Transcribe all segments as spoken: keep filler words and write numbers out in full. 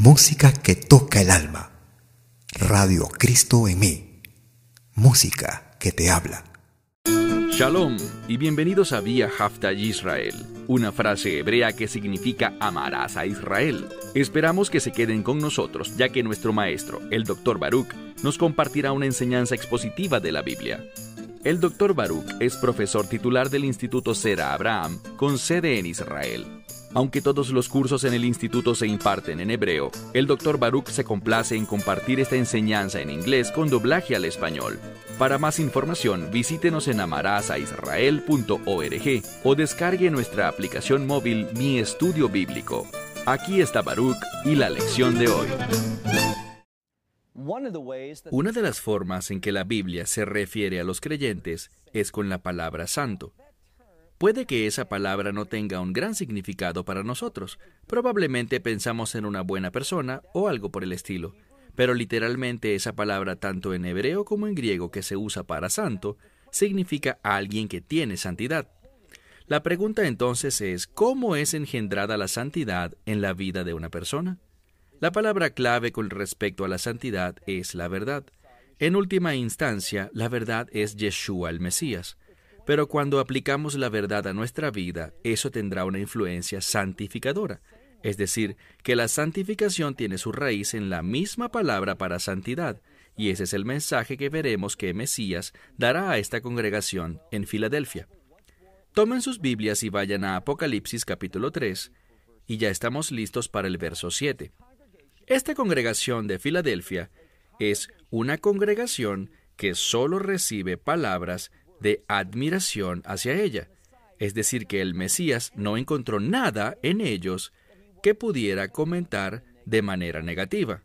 Música que toca el alma. Radio Cristo en mí. Música que te habla. Shalom y bienvenidos a Vía Hafta Yisrael, una frase hebrea que significa amarás a Israel. Esperamos que se queden con nosotros, ya que nuestro maestro, el doctor Baruch, nos compartirá una enseñanza expositiva de la Biblia. El doctor Baruch es profesor titular del Instituto Zera Abraham, con sede en Israel. Aunque todos los cursos en el instituto se imparten en hebreo, el doctor Baruch se complace en compartir esta enseñanza en inglés con doblaje al español. Para más información, visítenos en amarasaisrael punto org o descargue nuestra aplicación móvil Mi Estudio Bíblico. Aquí está Baruch y la lección de hoy. Una de las formas en que la Biblia se refiere a los creyentes es con la palabra santo. Puede que esa palabra no tenga un gran significado para nosotros. Probablemente pensamos en una buena persona o algo por el estilo. Pero literalmente esa palabra, tanto en hebreo como en griego que se usa para santo, significa a alguien que tiene santidad. La pregunta entonces es, ¿cómo es engendrada la santidad en la vida de una persona? La palabra clave con respecto a la santidad es la verdad. En última instancia, la verdad es Yeshua el Mesías. Pero cuando aplicamos la verdad a nuestra vida, eso tendrá una influencia santificadora. Es decir, que la santificación tiene su raíz en la misma palabra para santidad, y ese es el mensaje que veremos que Mesías dará a esta congregación en Filadelfia. Tomen sus Biblias y vayan a Apocalipsis capítulo tres, y ya estamos listos para el verso siete. Esta congregación de Filadelfia es una congregación que solo recibe palabras de admiración hacia ella. Es decir, que el Mesías no encontró nada en ellos que pudiera comentar de manera negativa.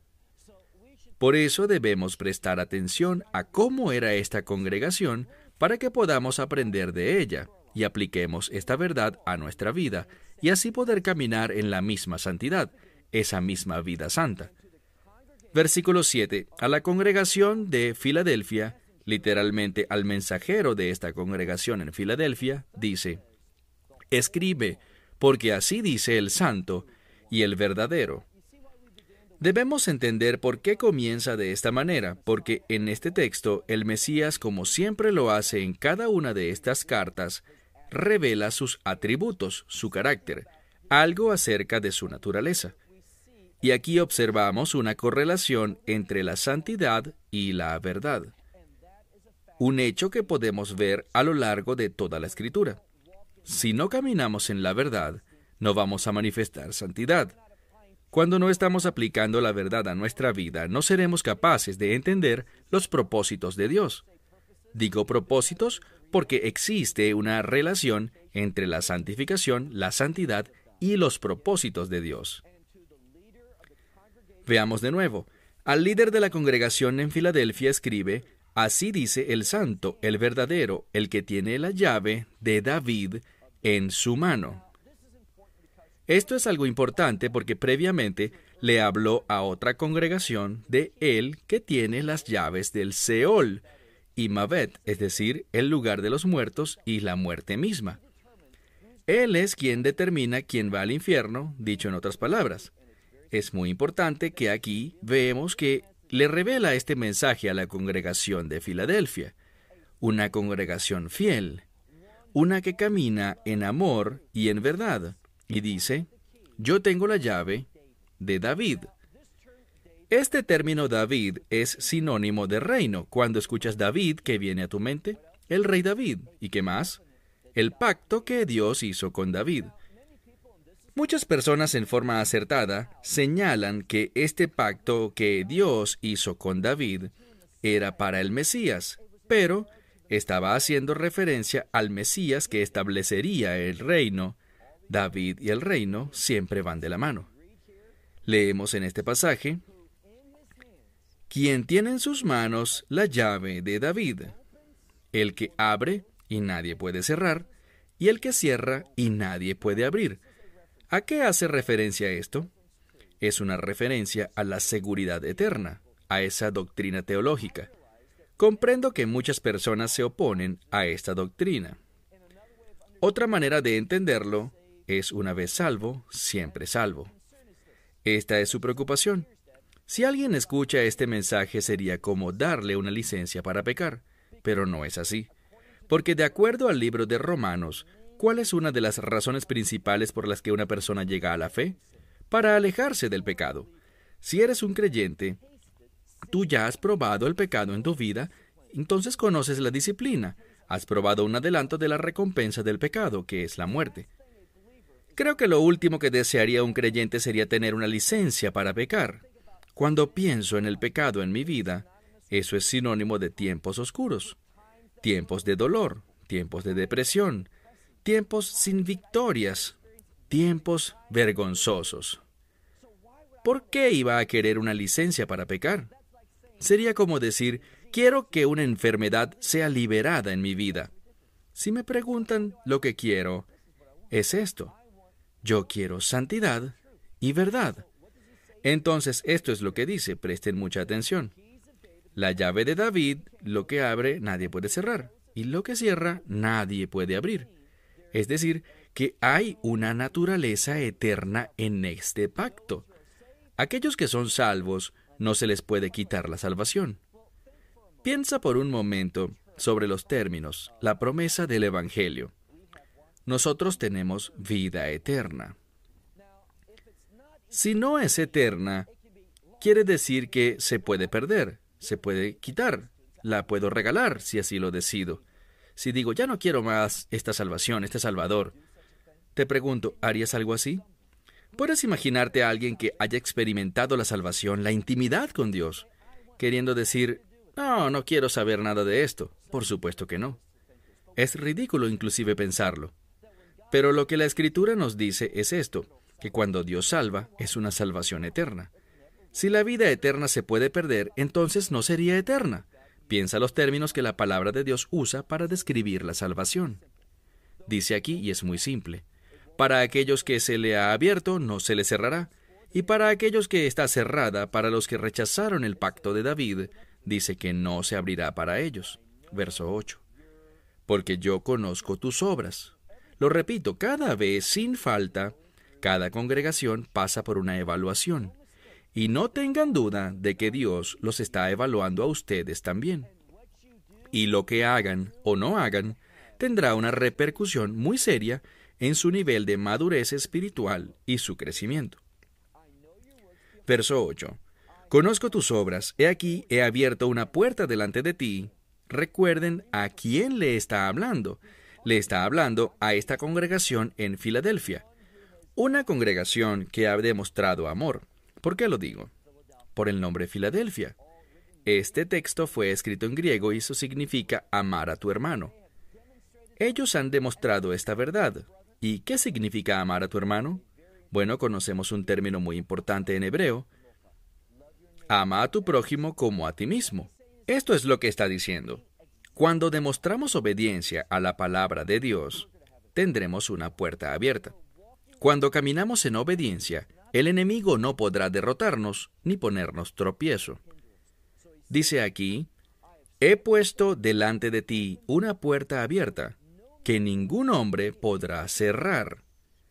Por eso debemos prestar atención a cómo era esta congregación para que podamos aprender de ella y apliquemos esta verdad a nuestra vida y así poder caminar en la misma santidad, esa misma vida santa. Versículo siete. A la congregación de Filadelfia, literalmente al mensajero de esta congregación en Filadelfia, dice: escribe, porque así dice el santo y el verdadero. Debemos entender por qué comienza de esta manera, porque en este texto el Mesías, como siempre lo hace en cada una de estas cartas, revela sus atributos, su carácter, algo acerca de su naturaleza. Y aquí observamos una correlación entre la santidad y la verdad. Un hecho que podemos ver a lo largo de toda la Escritura. Si no caminamos en la verdad, no vamos a manifestar santidad. Cuando no estamos aplicando la verdad a nuestra vida, no seremos capaces de entender los propósitos de Dios. Digo propósitos porque existe una relación entre la santificación, la santidad y los propósitos de Dios. Veamos de nuevo. Al líder de la congregación en Filadelfia escribe: así dice el santo, el verdadero, el que tiene la llave de David en su mano. Esto es algo importante porque previamente le habló a otra congregación de él que tiene las llaves del Seol y Mavet, es decir, el lugar de los muertos y la muerte misma. Él es quien determina quién va al infierno, dicho en otras palabras. Es muy importante que aquí vemos que le revela este mensaje a la congregación de Filadelfia, una congregación fiel, una que camina en amor y en verdad, y dice: yo tengo la llave de David. Este término David es sinónimo de reino. Cuando escuchas David, ¿qué viene a tu mente? El rey David. ¿Y qué más? El pacto que Dios hizo con David. Muchas personas en forma acertada señalan que este pacto que Dios hizo con David era para el Mesías, pero estaba haciendo referencia al Mesías que establecería el reino. David y el reino siempre van de la mano. Leemos en este pasaje: quien tiene en sus manos la llave de David, el que abre y nadie puede cerrar, y el que cierra y nadie puede abrir. ¿A qué hace referencia esto? Es una referencia a la seguridad eterna, a esa doctrina teológica. Comprendo que muchas personas se oponen a esta doctrina. Otra manera de entenderlo es: una vez salvo, siempre salvo. Esta es su preocupación. Si alguien escucha este mensaje sería como darle una licencia para pecar, pero no es así. Porque de acuerdo al libro de Romanos, ¿cuál es una de las razones principales por las que una persona llega a la fe? Para alejarse del pecado. Si eres un creyente, tú ya has probado el pecado en tu vida, entonces conoces la disciplina. Has probado un adelanto de la recompensa del pecado, que es la muerte. Creo que lo último que desearía un creyente sería tener una licencia para pecar. Cuando pienso en el pecado en mi vida, eso es sinónimo de tiempos oscuros, tiempos de dolor, tiempos de depresión, tiempos sin victorias, tiempos vergonzosos. ¿Por qué iba a querer una licencia para pecar? Sería como decir, quiero que una enfermedad sea liberada en mi vida. Si me preguntan lo que quiero, es esto. Yo quiero santidad y verdad. Entonces, esto es lo que dice, presten mucha atención. La llave de David, lo que abre, nadie puede cerrar, y lo que cierra, nadie puede abrir. Es decir, que hay una naturaleza eterna en este pacto. Aquellos que son salvos, no se les puede quitar la salvación. Piensa por un momento sobre los términos, la promesa del Evangelio. Nosotros tenemos vida eterna. Si no es eterna, quiere decir que se puede perder, se puede quitar, la puedo regalar si así lo decido. Si digo, ya no quiero más esta salvación, este Salvador, te pregunto, ¿harías algo así? ¿Puedes imaginarte a alguien que haya experimentado la salvación, la intimidad con Dios, queriendo decir, no, no quiero saber nada de esto? Por supuesto que no. Es ridículo inclusive pensarlo. Pero lo que la Escritura nos dice es esto, que cuando Dios salva, es una salvación eterna. Si la vida eterna se puede perder, entonces no sería eterna. Piensa los términos que la palabra de Dios usa para describir la salvación. Dice aquí, y es muy simple, para aquellos que se le ha abierto, no se le cerrará, y para aquellos que está cerrada, para los que rechazaron el pacto de David, dice que no se abrirá para ellos. Verso ocho. Porque yo conozco tus obras. Lo repito, cada vez, sin falta, cada congregación pasa por una evaluación. Y no tengan duda de que Dios los está evaluando a ustedes también. Y lo que hagan o no hagan tendrá una repercusión muy seria en su nivel de madurez espiritual y su crecimiento. Verso ocho. Conozco tus obras, he aquí he abierto una puerta delante de ti. Recuerden a quién le está hablando. Le está hablando a esta congregación en Filadelfia. Una congregación que ha demostrado amor. ¿Por qué lo digo? Por el nombre Filadelfia. Este texto fue escrito en griego y eso significa amar a tu hermano. Ellos han demostrado esta verdad. ¿Y qué significa amar a tu hermano? Bueno, conocemos un término muy importante en hebreo. Ama a tu prójimo como a ti mismo. Esto es lo que está diciendo. Cuando demostramos obediencia a la palabra de Dios, tendremos una puerta abierta. Cuando caminamos en obediencia, el enemigo no podrá derrotarnos ni ponernos tropiezo. Dice aquí, he puesto delante de ti una puerta abierta, que ningún hombre podrá cerrar.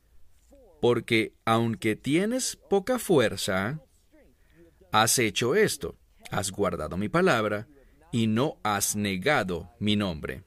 Porque aunque tienes poca fuerza, has hecho esto, has guardado mi palabra, y no has negado mi nombre.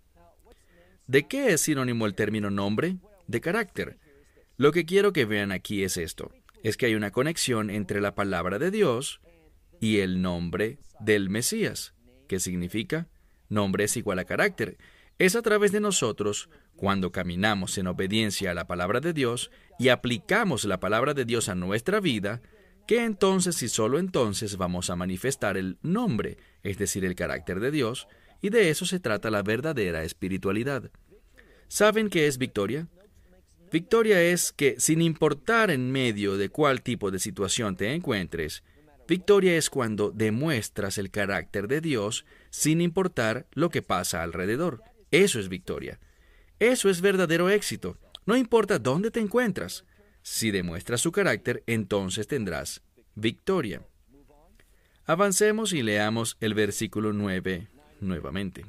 ¿De qué es sinónimo el término nombre? De carácter. Lo que quiero que vean aquí es esto, es que hay una conexión entre la palabra de Dios y el nombre del Mesías. ¿Qué significa? Nombre es igual a carácter. Es a través de nosotros, cuando caminamos en obediencia a la palabra de Dios y aplicamos la palabra de Dios a nuestra vida, que entonces y solo entonces vamos a manifestar el nombre, es decir, el carácter de Dios, y de eso se trata la verdadera espiritualidad. ¿Saben qué es victoria? Victoria es que, sin importar en medio de cuál tipo de situación te encuentres, victoria es cuando demuestras el carácter de Dios sin importar lo que pasa alrededor. Eso es victoria. Eso es verdadero éxito. No importa dónde te encuentras. Si demuestras su carácter, entonces tendrás victoria. Avancemos y leamos el versículo nueve nuevamente.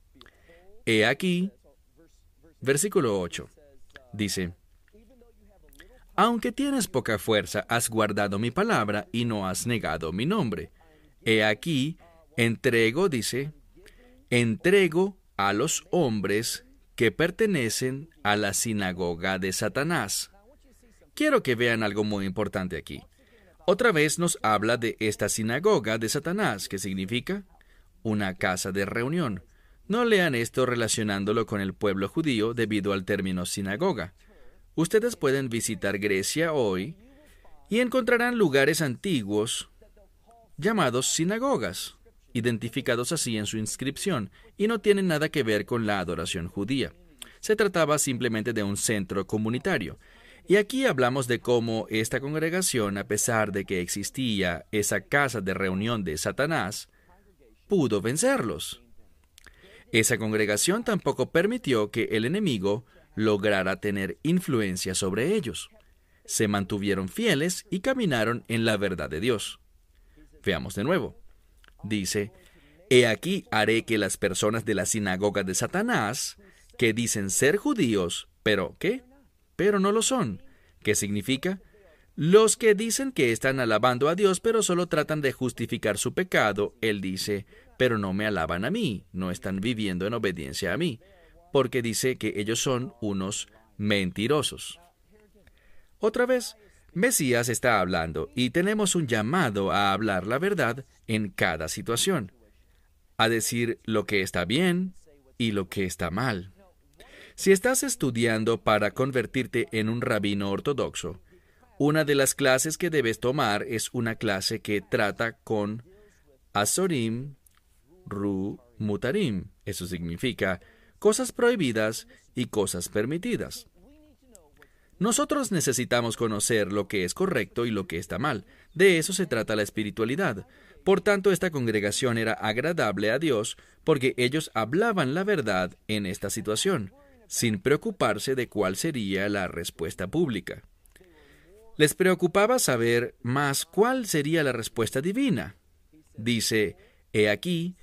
He aquí, versículo ocho. Dice, aunque tienes poca fuerza, has guardado mi palabra y no has negado mi nombre. He aquí, entrego, dice, entrego a los hombres que pertenecen a la sinagoga de Satanás. Quiero que vean algo muy importante aquí. Otra vez nos habla de esta sinagoga de Satanás, que significa una casa de reunión. No lean esto relacionándolo con el pueblo judío debido al término sinagoga. Ustedes pueden visitar Grecia hoy y encontrarán lugares antiguos llamados sinagogas, identificados así en su inscripción, y no tienen nada que ver con la adoración judía. Se trataba simplemente de un centro comunitario. Y aquí hablamos de cómo esta congregación, a pesar de que existía esa casa de reunión de Satanás, pudo vencerlos. Esa congregación tampoco permitió que el enemigo lograra tener influencia sobre ellos. Se mantuvieron fieles y caminaron en la verdad de Dios. Veamos de nuevo. Dice, he aquí haré que las personas de la sinagoga de Satanás, que dicen ser judíos, pero ¿qué? Pero no lo son. ¿Qué significa? Los que dicen que están alabando a Dios, pero solo tratan de justificar su pecado, él dice, pero no me alaban a mí, no están viviendo en obediencia a mí, porque dice que ellos son unos mentirosos. Otra vez, Mesías está hablando y tenemos un llamado a hablar la verdad en cada situación, a decir lo que está bien y lo que está mal. Si estás estudiando para convertirte en un rabino ortodoxo, una de las clases que debes tomar es una clase que trata con Asorim, Ru, Mutarim. Eso significa cosas prohibidas y cosas permitidas. Nosotros necesitamos conocer lo que es correcto y lo que está mal. De eso se trata la espiritualidad. Por tanto, esta congregación era agradable a Dios porque ellos hablaban la verdad en esta situación, sin preocuparse de cuál sería la respuesta pública. Les preocupaba saber más cuál sería la respuesta divina. Dice, he aquí,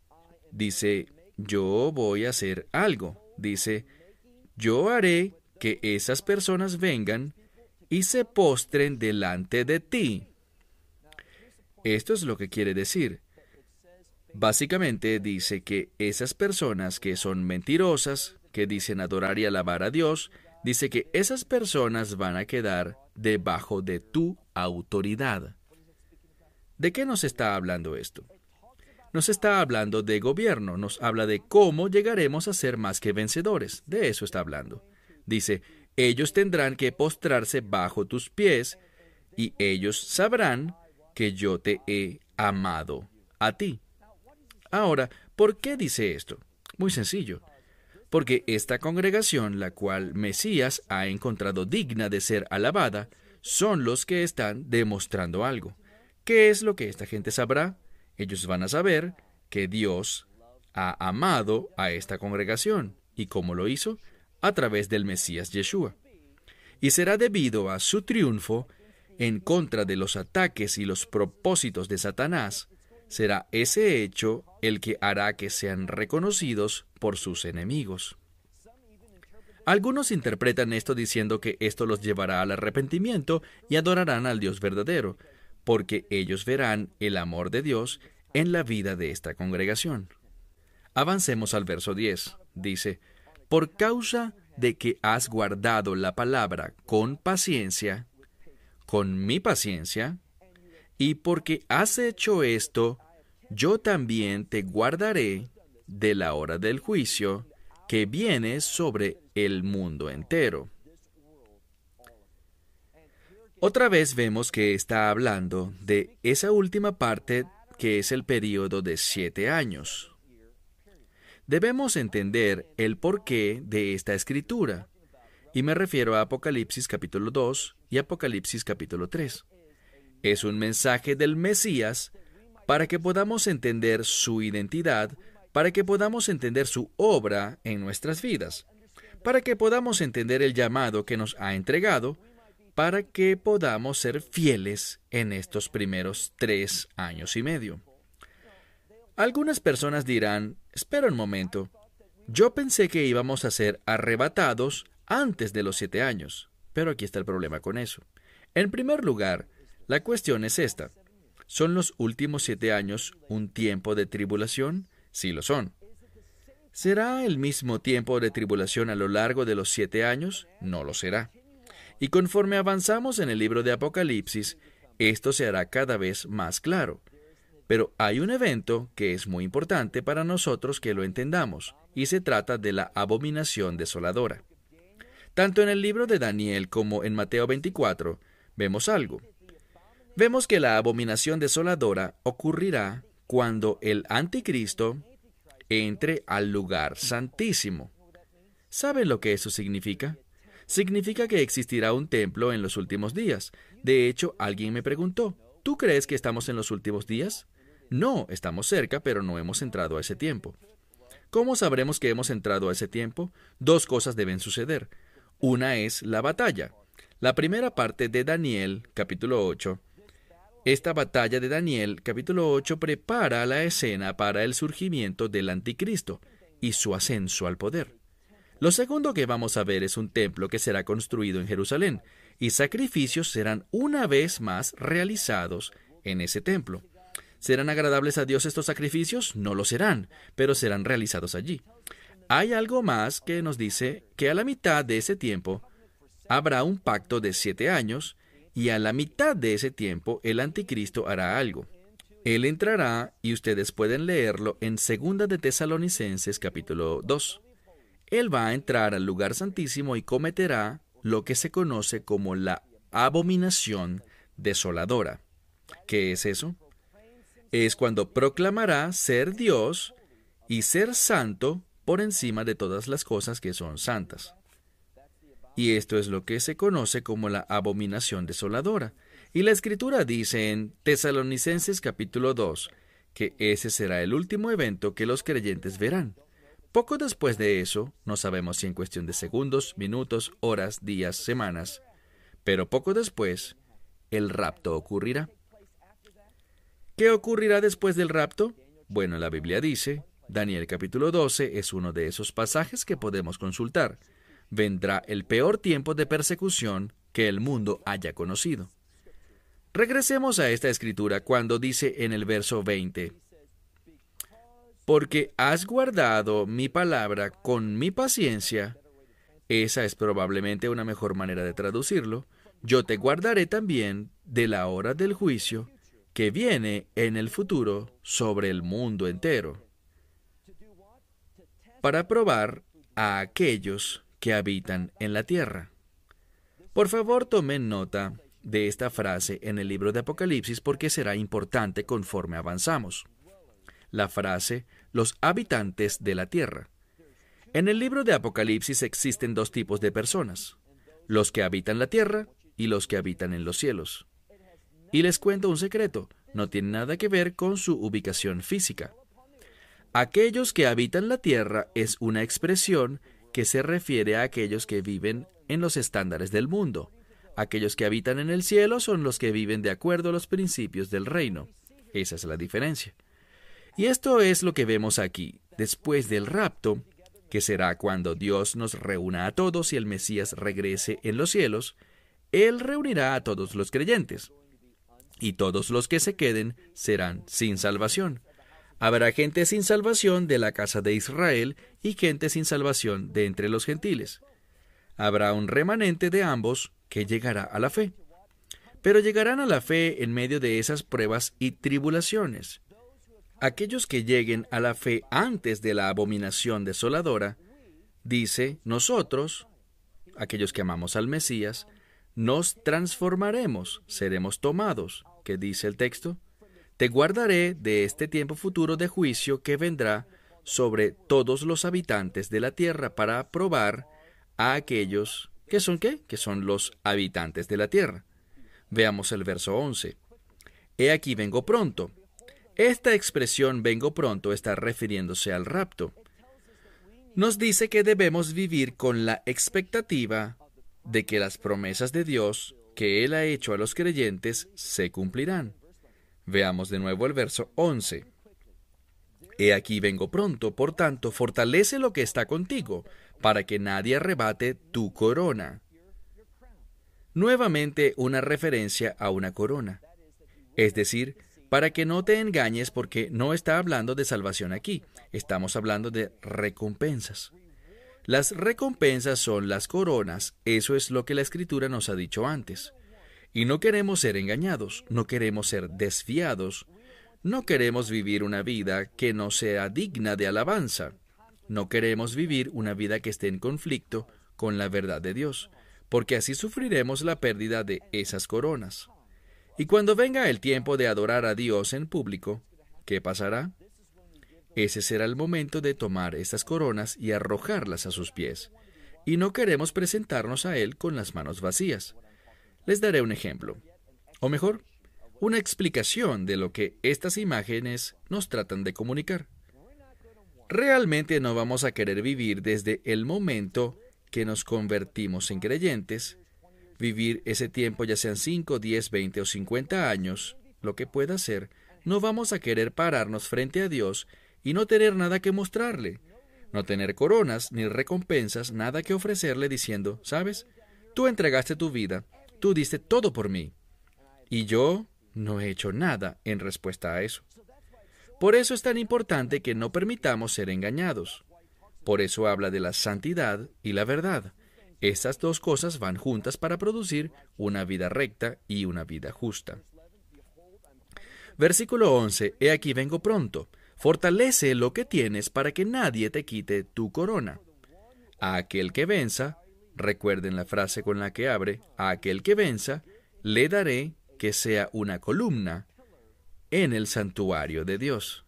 dice, yo voy a hacer algo. Dice, yo haré que esas personas vengan y se postren delante de ti. Esto es lo que quiere decir. Básicamente dice que esas personas que son mentirosas, que dicen adorar y alabar a Dios, dice que esas personas van a quedar debajo de tu autoridad. ¿De qué nos está hablando esto? Nos está hablando de gobierno, nos habla de cómo llegaremos a ser más que vencedores. De eso está hablando. Dice, ellos tendrán que postrarse bajo tus pies y ellos sabrán que yo te he amado a ti. Ahora, ¿por qué dice esto? Muy sencillo. Porque esta congregación, la cual Mesías ha encontrado digna de ser alabada, son los que están demostrando algo. ¿Qué es lo que esta gente sabrá? Ellos van a saber que Dios ha amado a esta congregación. ¿Y cómo lo hizo? A través del Mesías Yeshua. Y será debido a su triunfo en contra de los ataques y los propósitos de Satanás, será ese hecho el que hará que sean reconocidos por sus enemigos. Algunos interpretan esto diciendo que esto los llevará al arrepentimiento y adorarán al Dios verdadero, porque ellos verán el amor de Dios en la vida de esta congregación. Avancemos al verso diez. Dice, por causa de que has guardado la palabra con paciencia, con mi paciencia, y porque has hecho esto, yo también te guardaré de la hora del juicio que viene sobre el mundo entero. Otra vez vemos que está hablando de esa última parte que es el período de siete años. Debemos entender el porqué de esta escritura, y me refiero a Apocalipsis capítulo dos y Apocalipsis capítulo tres. Es un mensaje del Mesías para que podamos entender su identidad, para que podamos entender su obra en nuestras vidas, para que podamos entender el llamado que nos ha entregado, para que podamos ser fieles en estos primeros tres años y medio. Algunas personas dirán, espera un momento, yo pensé que íbamos a ser arrebatados antes de los siete años. Pero aquí está el problema con eso. En primer lugar, la cuestión es esta. ¿Son los últimos siete años un tiempo de tribulación? Sí lo son. ¿Será el mismo tiempo de tribulación a lo largo de los siete años? No lo será. Y conforme avanzamos en el libro de Apocalipsis, esto se hará cada vez más claro. Pero hay un evento que es muy importante para nosotros que lo entendamos, y se trata de la abominación desoladora. Tanto en el libro de Daniel como en Mateo veinticuatro, vemos algo. Vemos que la abominación desoladora ocurrirá cuando el anticristo entre al lugar santísimo. ¿Saben lo que eso significa? Significa que existirá un templo en los últimos días. De hecho, alguien me preguntó, ¿tú crees que estamos en los últimos días? No, estamos cerca, pero no hemos entrado a ese tiempo. ¿Cómo sabremos que hemos entrado a ese tiempo? Dos cosas deben suceder. Una es la batalla. La primera parte de Daniel, capítulo ocho. Esta batalla de Daniel, capítulo ocho, prepara la escena para el surgimiento del anticristo y su ascenso al poder. Lo segundo que vamos a ver es un templo que será construido en Jerusalén, y sacrificios serán una vez más realizados en ese templo. ¿Serán agradables a Dios estos sacrificios? No lo serán, pero serán realizados allí. Hay algo más que nos dice que a la mitad de ese tiempo habrá un pacto de siete años, y a la mitad de ese tiempo el anticristo hará algo. Él entrará, y ustedes pueden leerlo en Segunda de Tesalonicenses capítulo dos. Él va a entrar al lugar santísimo y cometerá lo que se conoce como la abominación desoladora. ¿Qué es eso? Es cuando proclamará ser Dios y ser santo por encima de todas las cosas que son santas. Y esto es lo que se conoce como la abominación desoladora. Y la Escritura dice en Tesalonicenses capítulo dos que ese será el último evento que los creyentes verán. Poco después de eso, no sabemos si en cuestión de segundos, minutos, horas, días, semanas, pero poco después, el rapto ocurrirá. ¿Qué ocurrirá después del rapto? Bueno, la Biblia dice, Daniel capítulo doce es uno de esos pasajes que podemos consultar. Vendrá el peor tiempo de persecución que el mundo haya conocido. Regresemos a esta escritura cuando dice en el verso veinte, porque has guardado mi palabra con mi paciencia, esa es probablemente una mejor manera de traducirlo, yo te guardaré también de la hora del juicio que viene en el futuro sobre el mundo entero, para probar a aquellos que habitan en la tierra. Por favor, tomen nota de esta frase en el libro de Apocalipsis porque será importante conforme avanzamos. La frase, los habitantes de la tierra. En el libro de Apocalipsis existen dos tipos de personas, los que habitan la tierra y los que habitan en los cielos. Y les cuento un secreto, no tiene nada que ver con su ubicación física. Aquellos que habitan la tierra es una expresión que se refiere a aquellos que viven en los estándares del mundo. Aquellos que habitan en el cielo son los que viven de acuerdo a los principios del reino. Esa es la diferencia. Y esto es lo que vemos aquí, después del rapto, que será cuando Dios nos reúna a todos y el Mesías regrese en los cielos, Él reunirá a todos los creyentes. Y todos los que se queden serán sin salvación. Habrá gente sin salvación de la casa de Israel y gente sin salvación de entre los gentiles. Habrá un remanente de ambos que llegará a la fe. Pero llegarán a la fe en medio de esas pruebas y tribulaciones. Aquellos que lleguen a la fe antes de la abominación desoladora, dice, nosotros, aquellos que amamos al Mesías, nos transformaremos, seremos tomados. ¿Qué dice el texto? Te guardaré de este tiempo futuro de juicio que vendrá sobre todos los habitantes de la tierra para probar a aquellos que son ¿qué? Que son los habitantes de la tierra. Veamos el verso once. He aquí vengo pronto. Esta expresión vengo pronto está refiriéndose al rapto. Nos dice que debemos vivir con la expectativa de que las promesas de Dios que Él ha hecho a los creyentes se cumplirán. Veamos de nuevo el verso once. He aquí vengo pronto, por tanto, fortalece lo que está contigo, para que nadie arrebate tu corona. Nuevamente una referencia a una corona. Es decir, para que no te engañes porque no está hablando de salvación aquí, estamos hablando de recompensas. Las recompensas son las coronas, eso es lo que la Escritura nos ha dicho antes. Y no queremos ser engañados, no queremos ser desviados, no queremos vivir una vida que no sea digna de alabanza, no queremos vivir una vida que esté en conflicto con la verdad de Dios, porque así sufriremos la pérdida de esas coronas. Y cuando venga el tiempo de adorar a Dios en público, ¿qué pasará? Ese será el momento de tomar estas coronas y arrojarlas a sus pies. Y no queremos presentarnos a Él con las manos vacías. Les daré un ejemplo, o mejor, una explicación de lo que estas imágenes nos tratan de comunicar. Realmente no vamos a querer vivir desde el momento que nos convertimos en creyentes, vivir ese tiempo ya sean cinco, diez, veinte o cincuenta años, lo que pueda ser, no vamos a querer pararnos frente a Dios y no tener nada que mostrarle, no tener coronas ni recompensas, nada que ofrecerle diciendo, ¿sabes? Tú entregaste tu vida, tú diste todo por mí, y yo no he hecho nada en respuesta a eso. Por eso es tan importante que no permitamos ser engañados. Por eso habla de la santidad y la verdad. Estas dos cosas van juntas para producir una vida recta y una vida justa. Versículo once. He aquí vengo pronto. Fortalece lo que tienes para que nadie te quite tu corona. A aquel que venza, recuerden la frase con la que abre, a aquel que venza, le daré que sea una columna en el santuario de Dios.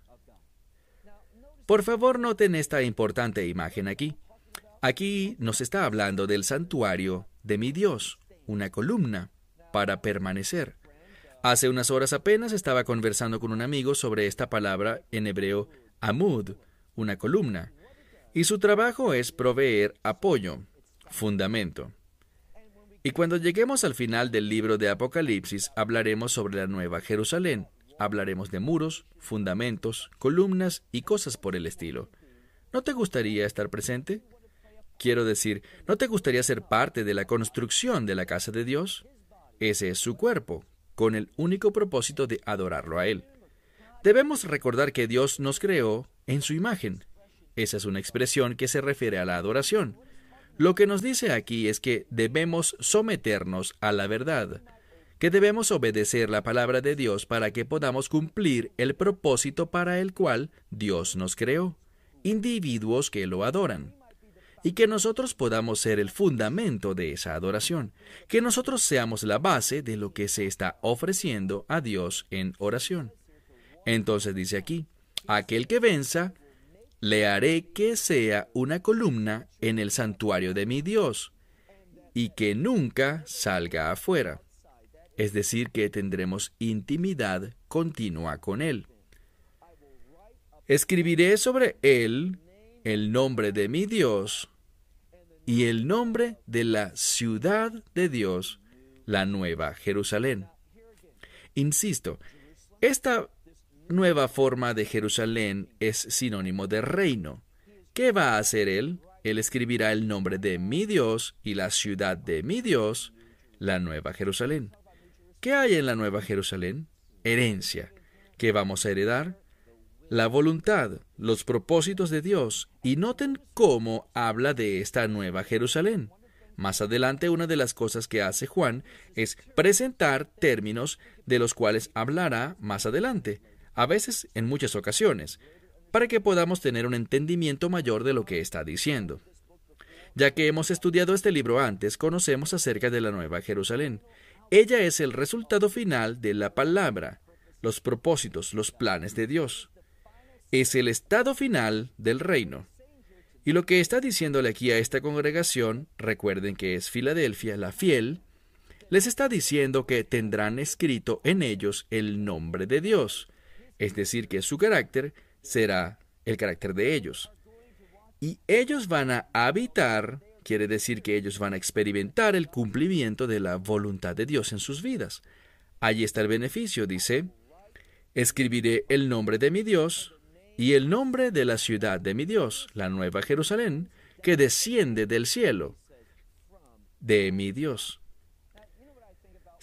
Por favor, noten esta importante imagen aquí. Aquí nos está hablando del santuario de mi Dios, una columna para permanecer. Hace unas horas apenas estaba conversando con un amigo sobre esta palabra en hebreo, amud, una columna, y su trabajo es proveer apoyo, fundamento. Y cuando lleguemos al final del libro de Apocalipsis, hablaremos sobre la Nueva Jerusalén. Hablaremos de muros, fundamentos, columnas y cosas por el estilo. ¿No te gustaría estar presente? Quiero decir, ¿no te gustaría ser parte de la construcción de la casa de Dios? Ese es su cuerpo, con el único propósito de adorarlo a Él. Debemos recordar que Dios nos creó en su imagen. Esa es una expresión que se refiere a la adoración. Lo que nos dice aquí es que debemos someternos a la verdad, que debemos obedecer la palabra de Dios para que podamos cumplir el propósito para el cual Dios nos creó, individuos que lo adoran, y que nosotros podamos ser el fundamento de esa adoración, que nosotros seamos la base de lo que se está ofreciendo a Dios en oración. Entonces dice aquí, aquel que venza, le haré que sea una columna en el santuario de mi Dios, y que nunca salga afuera. Es decir, que tendremos intimidad continua con Él. Escribiré sobre Él el nombre de mi Dios y el nombre de la ciudad de Dios, la Nueva Jerusalén. Insisto, esta nueva forma de Jerusalén es sinónimo de reino. ¿Qué va a hacer Él? Él escribirá el nombre de mi Dios y la ciudad de mi Dios, la Nueva Jerusalén. ¿Qué hay en la Nueva Jerusalén? Herencia. ¿Qué vamos a heredar? La voluntad, los propósitos de Dios. Y noten cómo habla de esta Nueva Jerusalén. Más adelante, una de las cosas que hace Juan es presentar términos de los cuales hablará más adelante, a veces en muchas ocasiones, para que podamos tener un entendimiento mayor de lo que está diciendo. Ya que hemos estudiado este libro antes, conocemos acerca de la Nueva Jerusalén. Ella es el resultado final de la palabra, los propósitos, los planes de Dios. Es el estado final del reino. Y lo que está diciéndole aquí a esta congregación, recuerden que es Filadelfia, la fiel, les está diciendo que tendrán escrito en ellos el nombre de Dios, es decir, que su carácter será el carácter de ellos. Y ellos van a habitar, quiere decir que ellos van a experimentar el cumplimiento de la voluntad de Dios en sus vidas. Allí está el beneficio, dice, escribiré el nombre de mi Dios y el nombre de la ciudad de mi Dios, la Nueva Jerusalén, que desciende del cielo, de mi Dios.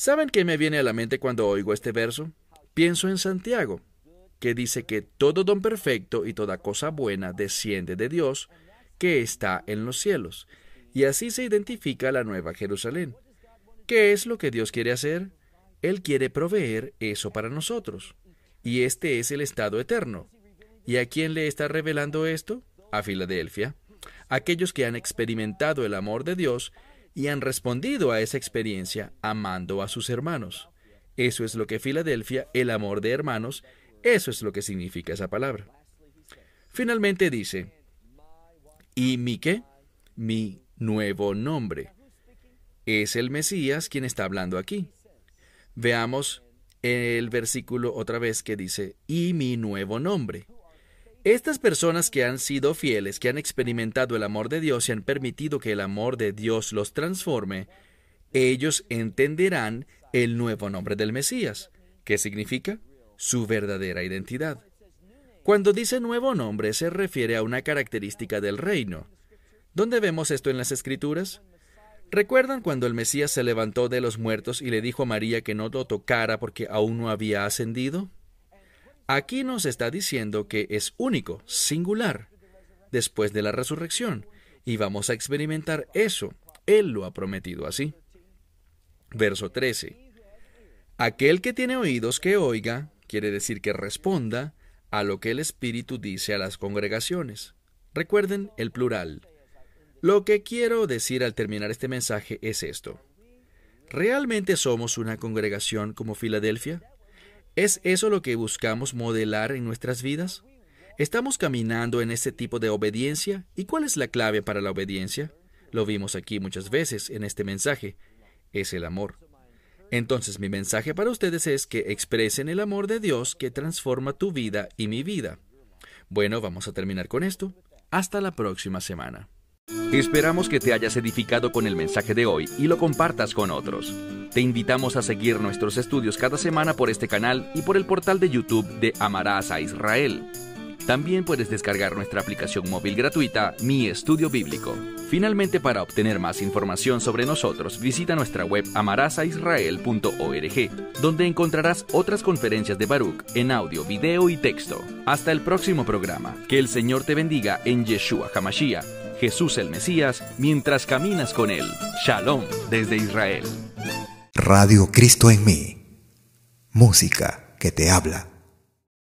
¿Saben qué me viene a la mente cuando oigo este verso? Pienso en Santiago, que dice que todo don perfecto y toda cosa buena desciende de Dios, que está en los cielos. Y así se identifica la Nueva Jerusalén. ¿Qué es lo que Dios quiere hacer? Él quiere proveer eso para nosotros. Y este es el estado eterno. ¿Y a quién le está revelando esto? A Filadelfia. Aquellos que han experimentado el amor de Dios y han respondido a esa experiencia amando a sus hermanos. Eso es lo que Filadelfia, el amor de hermanos, eso es lo que significa esa palabra. Finalmente dice, ¿y mi qué? Mi nuevo nombre. Es el Mesías quien está hablando aquí. Veamos el versículo otra vez que dice, y mi nuevo nombre. Estas personas que han sido fieles, que han experimentado el amor de Dios y han permitido que el amor de Dios los transforme, ellos entenderán el nuevo nombre del Mesías. ¿Qué significa? Su verdadera identidad. Cuando dice nuevo nombre, se refiere a una característica del reino. ¿Dónde vemos esto en las Escrituras? ¿Recuerdan cuando el Mesías se levantó de los muertos y le dijo a María que no lo tocara porque aún no había ascendido? Aquí nos está diciendo que es único, singular, después de la resurrección, y vamos a experimentar eso. Él lo ha prometido así. Verso trece. Aquel que tiene oídos que oiga, quiere decir que responda a lo que el Espíritu dice a las congregaciones. Recuerden el plural. Lo que quiero decir al terminar este mensaje es esto. ¿Realmente somos una congregación como Filadelfia? ¿Es eso lo que buscamos modelar en nuestras vidas? ¿Estamos caminando en este tipo de obediencia? ¿Y cuál es la clave para la obediencia? Lo vimos aquí muchas veces en este mensaje. Es el amor. Entonces mi mensaje para ustedes es que expresen el amor de Dios que transforma tu vida y mi vida. Bueno, vamos a terminar con esto. Hasta la próxima semana. Esperamos que te hayas edificado con el mensaje de hoy y lo compartas con otros. Te invitamos a seguir nuestros estudios cada semana por este canal y por el portal de YouTube de Amarás a Israel. También puedes descargar nuestra aplicación móvil gratuita, Mi Estudio Bíblico. Finalmente, para obtener más información sobre nosotros, visita nuestra web amarás a israel punto org, donde encontrarás otras conferencias de Baruch en audio, video y texto. Hasta el próximo programa. Que el Señor te bendiga en Yeshua HaMashiach, Jesús el Mesías, mientras caminas con Él. Shalom desde Israel. Radio Cristo en mí. Música que te habla.